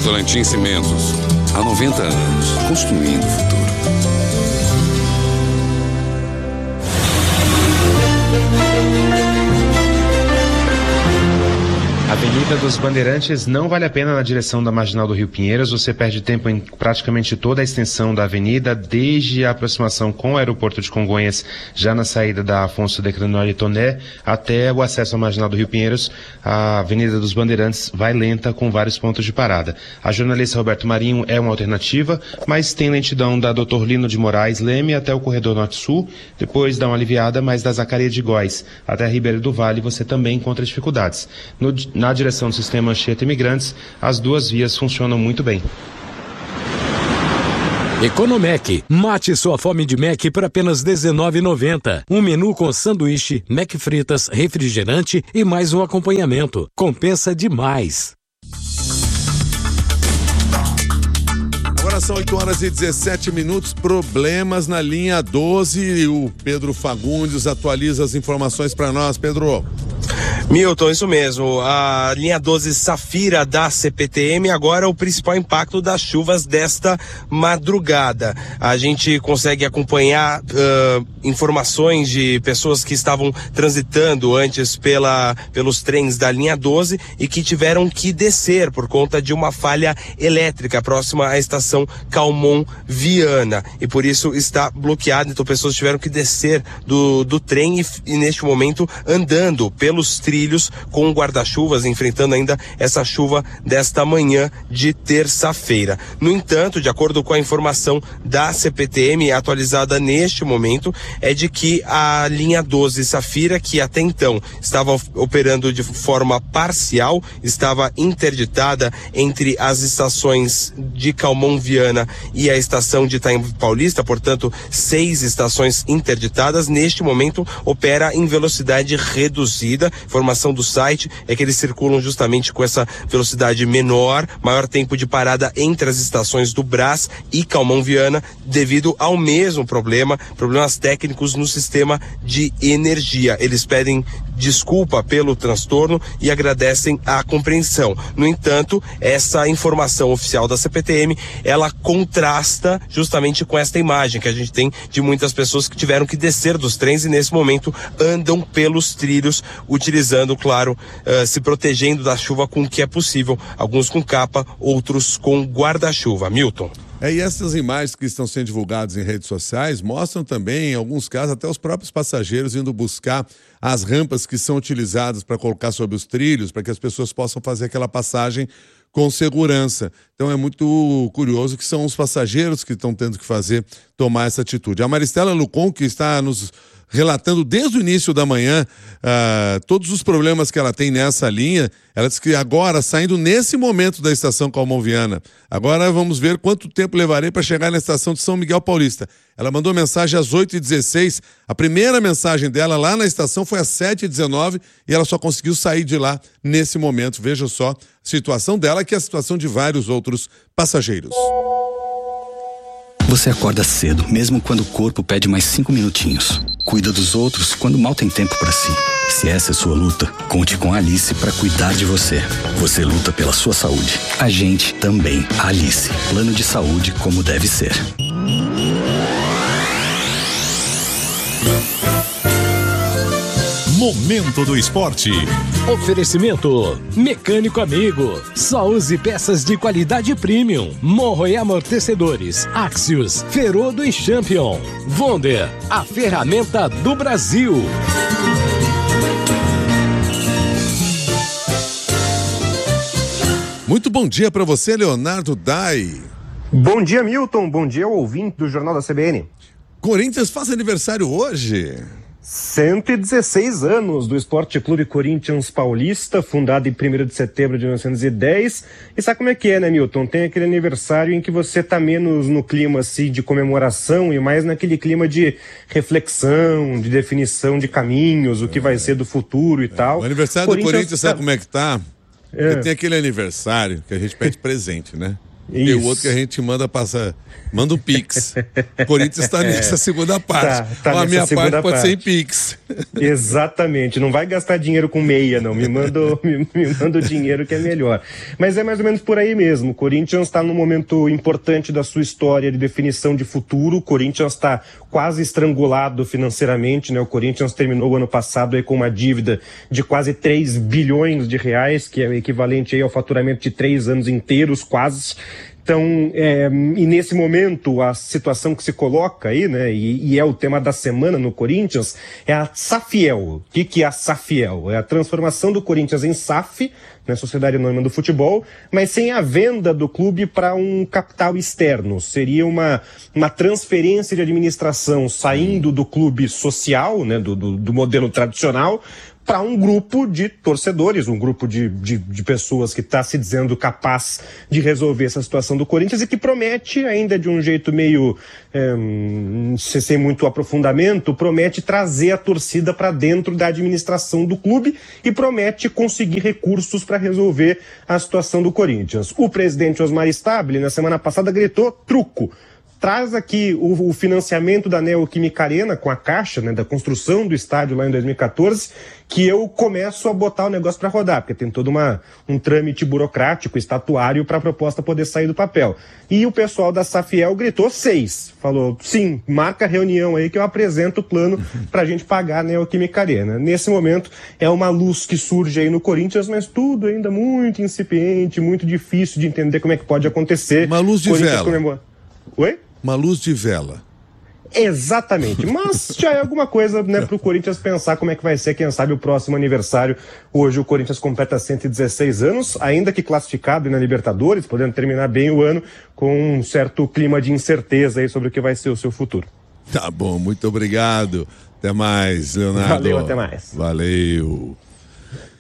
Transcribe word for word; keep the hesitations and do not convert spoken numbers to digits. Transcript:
Votorantim Cimentos. Há noventa anos, construindo o futuro. Avenida dos Bandeirantes não vale a pena na direção da Marginal do Rio Pinheiros. Você perde tempo em praticamente toda a extensão da avenida, desde a aproximação com o aeroporto de Congonhas, já na saída da Afonso de Crenoy Toné, até o acesso à Marginal do Rio Pinheiros. A Avenida dos Bandeirantes vai lenta, com vários pontos de parada. A jornalista Roberto Marinho é uma alternativa, mas tem lentidão da doutor Lino de Moraes Leme até o corredor Norte-Sul, depois dá uma aliviada, mas da Zacarias de Góes até Ribeiro do Vale você também encontra dificuldades. No, na direção do sistema Anchieta Imigrantes, as duas vias funcionam muito bem. Economec. Mate sua fome de Mac por apenas dezenove reais e noventa centavos. Um menu com sanduíche, Mac fritas, refrigerante e mais um acompanhamento. Compensa demais. Agora são oito horas e dezessete minutos, problemas na linha doze e o Pedro Fagundes atualiza as informações para nós. Pedro. Milton, isso mesmo. A linha doze Safira da C P T M agora é o principal impacto das chuvas desta madrugada. A gente consegue acompanhar uh, informações de pessoas que estavam transitando antes pela, pelos trens da linha doze e que tiveram que descer por conta de uma falha elétrica próxima à estação Calmon Viana. E por isso está bloqueado. Então pessoas tiveram que descer do, do trem e, e neste momento andando pelos trilhos com guarda-chuvas, enfrentando ainda essa chuva desta manhã de terça-feira. No entanto, de acordo com a informação da C P T M atualizada neste momento, é de que a linha doze Safira, que até então estava operando de forma parcial, estava interditada entre as estações de Calmon Viana e a estação de Itaim Paulista, portanto, seis estações interditadas. Neste momento, opera em velocidade reduzida. Informação do site é que eles circulam justamente com essa velocidade menor, maior tempo de parada entre as estações do Brás e Calmon Viana, devido ao mesmo problema, problemas técnicos no sistema de energia. Eles pedem desculpa pelo transtorno e agradecem a compreensão. No entanto, essa informação oficial da C P T M, ela contrasta justamente com esta imagem que a gente tem de muitas pessoas que tiveram que descer dos trens e nesse momento andam pelos trilhos, utilizando, claro, uh, se protegendo da chuva com o que é possível, alguns com capa, outros com guarda-chuva. Milton. É, e essas imagens que estão sendo divulgadas em redes sociais mostram também, em alguns casos, até os próprios passageiros indo buscar as rampas que são utilizadas para colocar sobre os trilhos, para que as pessoas possam fazer aquela passagem com segurança. Então é muito curioso que são os passageiros que estão tendo que fazer, tomar essa atitude. A Maristela Lucon, que está nos relatando desde o início da manhã uh, todos os problemas que ela tem nessa linha, ela disse que agora, saindo nesse momento da estação Calmon Viana, agora vamos ver quanto tempo levarei para chegar na estação de São Miguel Paulista. Ela mandou mensagem às oito e dezesseis, a primeira mensagem dela lá na estação foi às sete e dezenove e ela só conseguiu sair de lá nesse momento. Veja só a situação dela, que é a situação de vários outros passageiros. Você acorda cedo, mesmo quando o corpo pede mais cinco minutinhos. Cuida dos outros quando mal tem tempo para si. Se essa é sua luta, conte com a Alice para cuidar de você. Você luta pela sua saúde. A gente também. Alice. Plano de saúde como deve ser. Momento do Esporte. Oferecimento Mecânico Amigo. Só use peças de qualidade premium. Morro e amortecedores. Axios, Ferodo e Champion. Wonder, a ferramenta do Brasil. Muito bom dia para você, Leonardo Dai. Bom dia, Milton. Bom dia ao ouvinte do Jornal da C B N. Corinthians faz aniversário hoje. cento e dezesseis anos do Esporte Clube Corinthians Paulista, fundado em primeiro de setembro de mil novecentos e dez. E sabe como é que é, né, Milton? Tem aquele aniversário em que você tá menos no clima assim, de comemoração e mais naquele clima de reflexão, de definição de caminhos, o que vai ser do futuro e tal. O aniversário Corinthians do Corinthians, sabe tá... como é que tá? É. Tem aquele aniversário que a gente pede presente, né? E o outro que a gente manda passa, manda um Pix. O Corinthians está nessa segunda parte. Tá, tá a minha parte pode parte. ser em Pix. Exatamente. Não vai gastar dinheiro com meia, não. Me manda, me, me manda o dinheiro que é melhor. Mas é mais ou menos por aí mesmo. O Corinthians está num momento importante da sua história de definição de futuro. O Corinthians está quase estrangulado financeiramente, né? O Corinthians terminou o ano passado aí com uma dívida de quase três bilhões de reais, que é o equivalente aí ao faturamento de três anos inteiros, quase. Então, é, e nesse momento, a situação que se coloca aí, né, e, e é o tema da semana no Corinthians, é a Safiel. O que, que é a Safiel? É a transformação do Corinthians em S A F, né, Sociedade Anônima do Futebol, mas sem a venda do clube para um capital externo. Seria uma, uma transferência de administração saindo do clube social, né, do, do, do modelo tradicional, para um grupo de torcedores, um grupo de, de, de pessoas que está se dizendo capaz de resolver essa situação do Corinthians e que promete, ainda de um jeito meio, é, sem muito aprofundamento, promete trazer a torcida para dentro da administração do clube e promete conseguir recursos para resolver a situação do Corinthians. O presidente Osmar Stabile, na semana passada, gritou truco. Traz aqui o, o financiamento da Neoquímica Arena com a Caixa, né, da construção do estádio lá em dois mil e quatorze, que eu começo a botar o negócio para rodar, porque tem todo uma, um trâmite burocrático, estatuário, para a proposta poder sair do papel. E o pessoal da Safiel gritou seis. Falou, sim, marca a reunião aí que eu apresento o plano para a gente pagar a Neoquímica Arena. Nesse momento é uma luz que surge aí no Corinthians, mas tudo ainda muito incipiente, muito difícil de entender como é que pode acontecer. Uma luz de Corinthians vela. Comemora... Oi? Uma luz de vela. Exatamente, mas já é alguma coisa, né, para o Corinthians pensar como é que vai ser, quem sabe, o próximo aniversário. Hoje o Corinthians completa cento e dezesseis anos, ainda que classificado na Libertadores, podendo terminar bem o ano com um certo clima de incerteza aí sobre o que vai ser o seu futuro. Tá bom, muito obrigado. Até mais, Leonardo. Valeu, até mais. Valeu.